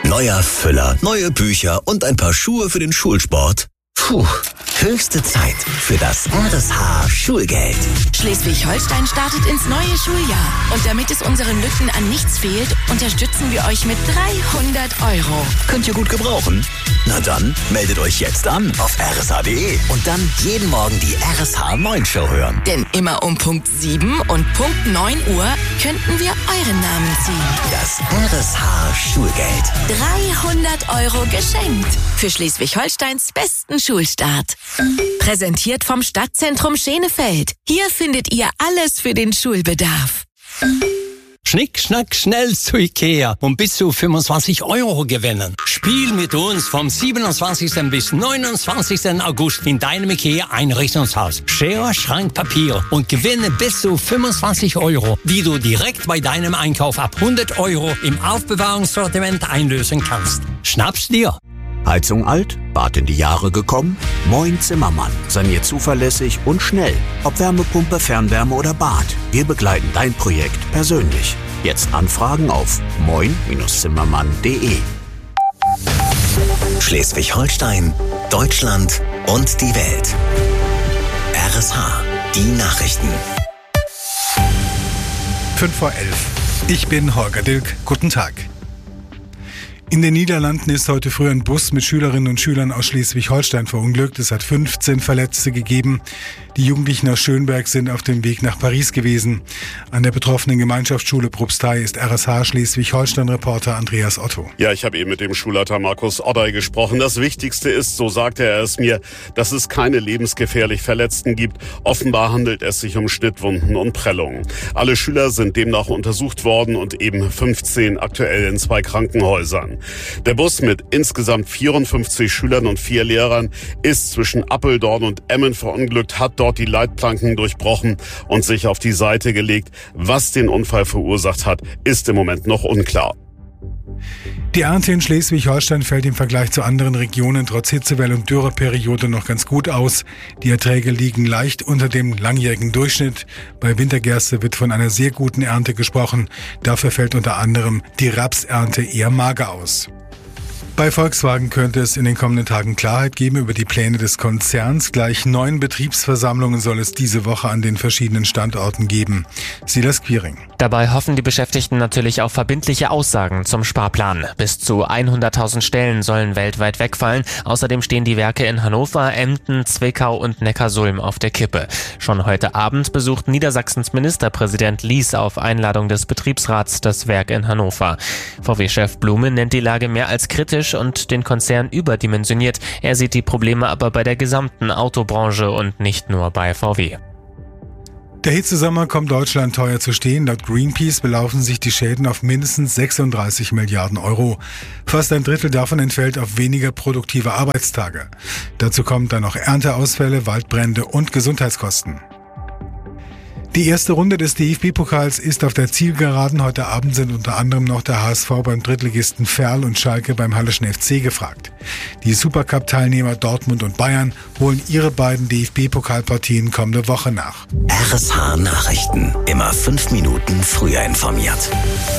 Neuer Füller, neue Bücher und ein paar Schuhe für den Schulsport. Puh, höchste Zeit für das RSH-Schulgeld. Schleswig-Holstein startet ins neue Schuljahr. Und damit es unseren Lütten an nichts fehlt, unterstützen wir euch mit 300 €. Könnt ihr gut gebrauchen? Na dann, meldet euch jetzt an auf rsh.de und dann jeden Morgen die RSH 9 Show hören. Denn immer um Punkt 7 und Punkt 9 Uhr könnten wir euren Namen ziehen. Das RSH-Schulgeld. 300 € geschenkt. Für Schleswig-Holsteins besten Schulstart. Präsentiert vom Stadtzentrum Schenefeld. Hier findet ihr alles für den Schulbedarf. Schnick, schnack, schnell zu Ikea und bis zu 25 € gewinnen. Spiel mit uns vom 27. bis 29. August in deinem Ikea-Einrichtungshaus. Schere, Schrank, Papier und gewinne bis zu 25 €, die du direkt bei deinem Einkauf ab 100 € im Aufbewahrungssortiment einlösen kannst. Schnapp's dir! Heizung alt, Bad in die Jahre gekommen? Moin Zimmermann. Saniert zuverlässig und schnell. Ob Wärmepumpe, Fernwärme oder Bad. Wir begleiten dein Projekt persönlich. Jetzt anfragen auf moin-zimmermann.de. Schleswig-Holstein, Deutschland und die Welt. RSH, die Nachrichten. 5:11. Ich bin Holger Dilk. Guten Tag. In den Niederlanden ist heute früh ein Bus mit Schülerinnen und Schülern aus Schleswig-Holstein verunglückt. Es hat 15 Verletzte gegeben. Die Jugendlichen aus Schönberg sind auf dem Weg nach Paris gewesen. An der betroffenen Gemeinschaftsschule Probstei ist RSH Schleswig-Holstein-Reporter Andreas Otto. Ja, ich habe eben mit dem Schulleiter Markus Oddey gesprochen. Das Wichtigste ist, so sagte er es mir, dass es keine lebensgefährlich Verletzten gibt. Offenbar handelt es sich um Schnittwunden und Prellungen. Alle Schüler sind demnach untersucht worden und eben 15 aktuell in 2 Krankenhäusern. Der Bus mit insgesamt 54 Schülern und 4 Lehrern ist zwischen Apeldoorn und Emmen verunglückt, hat dort die Leitplanken durchbrochen und sich auf die Seite gelegt. Was den Unfall verursacht hat, ist im Moment noch unklar. Die Ernte in Schleswig-Holstein fällt im Vergleich zu anderen Regionen trotz Hitzewelle und Dürreperiode noch ganz gut aus. Die Erträge liegen leicht unter dem langjährigen Durchschnitt. Bei Wintergerste wird von einer sehr guten Ernte gesprochen. Dafür fällt unter anderem die Rapsernte eher mager aus. Bei Volkswagen könnte es in den kommenden Tagen Klarheit geben über die Pläne des Konzerns. Gleich 9 Betriebsversammlungen soll es diese Woche an den verschiedenen Standorten geben. Silas Quiring. Dabei hoffen die Beschäftigten natürlich auf verbindliche Aussagen zum Sparplan. Bis zu 100.000 Stellen sollen weltweit wegfallen. Außerdem stehen die Werke in Hannover, Emden, Zwickau und Neckarsulm auf der Kippe. Schon heute Abend besucht Niedersachsens Ministerpräsident Lies auf Einladung des Betriebsrats das Werk in Hannover. VW-Chef Blume nennt die Lage mehr als kritisch und den Konzern überdimensioniert. Er sieht die Probleme aber bei der gesamten Autobranche und nicht nur bei VW. Der Hitzesommer kommt Deutschland teuer zu stehen. Laut Greenpeace belaufen sich die Schäden auf mindestens 36 Milliarden €. Fast ein Drittel davon entfällt auf weniger produktive Arbeitstage. Dazu kommen dann noch Ernteausfälle, Waldbrände und Gesundheitskosten. Die erste Runde des DFB-Pokals ist auf der Zielgeraden. Heute Abend sind unter anderem noch der HSV beim Drittligisten Verl und Schalke beim Halleschen FC gefragt. Die Supercup-Teilnehmer Dortmund und Bayern holen ihre beiden DFB-Pokalpartien kommende Woche nach. RSH Nachrichten. Immer 5 Minuten früher informiert.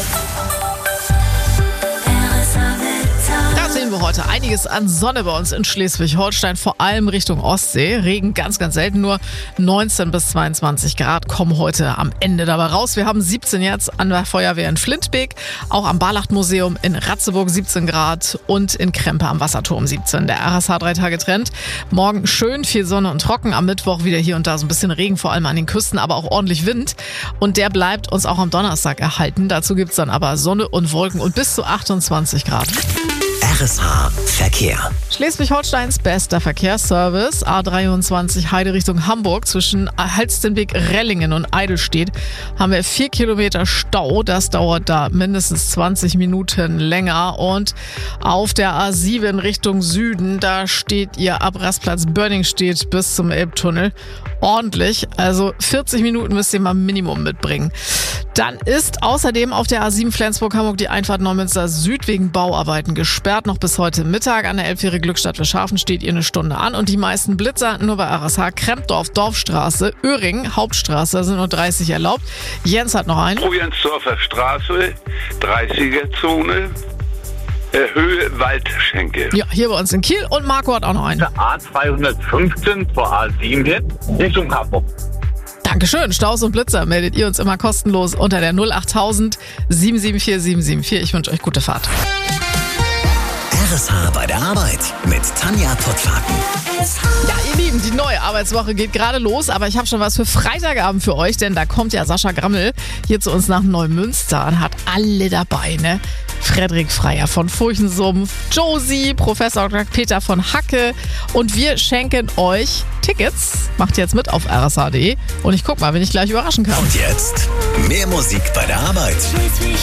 Da sehen wir heute einiges an Sonne bei uns in Schleswig-Holstein, vor allem Richtung Ostsee. Regen ganz, ganz selten, nur 19 bis 22 Grad kommen heute am Ende dabei raus. Wir haben 17 jetzt an der Feuerwehr in Flintbeek, auch am Barlacht-Museum in Ratzeburg 17 Grad und in Krempe am Wasserturm 17. Der RSH 3-Tage-Trend. Morgen schön viel Sonne und trocken, am Mittwoch wieder hier und da so ein bisschen Regen, vor allem an den Küsten, aber auch ordentlich Wind. Und der bleibt uns auch am Donnerstag erhalten. Dazu gibt's dann aber Sonne und Wolken und bis zu 28 Grad. RSH Verkehr. Schleswig-Holsteins bester Verkehrsservice. A23 Heide Richtung Hamburg zwischen Halstenbek-Rellingen und Eidelstedt haben wir 4 Kilometer Stau. Das dauert da mindestens 20 Minuten länger. Und auf der A7 Richtung Süden, da steht ihr ab Rastplatz Börningstedt bis zum Elbtunnel ordentlich. Also 40 Minuten müsst ihr mal Minimum mitbringen. Dann ist außerdem auf der A7 Flensburg-Hamburg die Einfahrt Neumünster Süd wegen Bauarbeiten gesperrt. Noch bis heute Mittag an der Elbfähre Glückstadt für Schafen steht ihr eine Stunde an. Und die meisten Blitzer nur bei RSH. Krempdorf, Dorfstraße, Öhring, Hauptstraße sind nur 30 erlaubt. Jens hat noch einen. Ojensdorfer Straße, 30er-Zone. Höhe-Waldschenke. Ja, hier bei uns in Kiel. Und Marco hat auch noch einen. A215 zur A7 hin, Richtung Hamburg. Dankeschön. Staus und Blitzer meldet ihr uns immer kostenlos unter der 08000 774 774. Ich wünsche euch gute Fahrt. RSH bei der Arbeit mit Tanja Pottlaken. Ja, ihr Lieben, die neue Arbeitswoche geht gerade los, aber ich habe schon was für Freitagabend für euch, denn da kommt ja Sascha Grammel hier zu uns nach Neumünster und hat alle dabei, ne? Frederik Freier von Furchensumpf, Josie, Professor Dr. Peter von Hacke und wir schenken euch Tickets. Macht jetzt mit auf rsh.de und ich guck mal, wen ich gleich überraschen kann. Und jetzt mehr Musik bei der Arbeit.